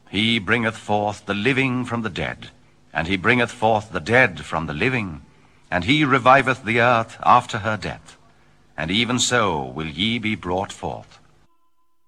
He bringeth forth the living from the dead, and he bringeth forth the dead from the living, and he reviveth the earth after her death. And even so will ye be brought forth.